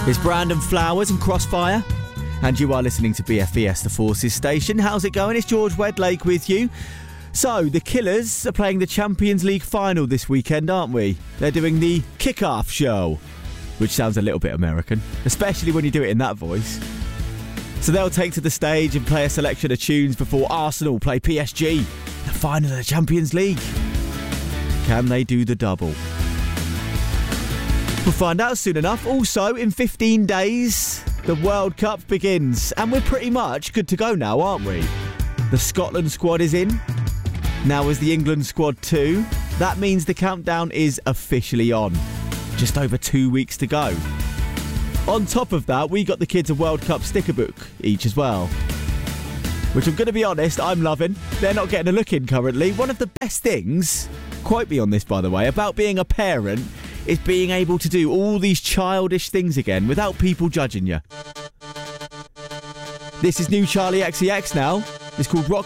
It's Brandon Flowers and Crossfire, and you are listening to BFES, the Forces Station. How's it going? It's George Wedlake with you. So, the Killers are playing the Champions League final this weekend, aren't we? They're doing the kick-off show, which sounds a little bit American, especially when you do it in that voice. So they'll take to the stage and play a selection of tunes before Arsenal play PSG, the final of the Champions League. Can they do the double? We'll find out soon enough. Also, in 15 days, the World Cup begins, and we're pretty much good to go now, aren't we? The Scotland squad is in. Now is the England squad too. That means the countdown is officially on. Just over 2 weeks to go. On top of that, we got the kids a World Cup sticker book each as well, which I'm going to be honest, I'm loving. They're not getting a look in currently. One of the best things, quote me on this by the way, about being a parent is being able to do all these childish things again without people judging you. This is new Charlie XCX now. It's called Rock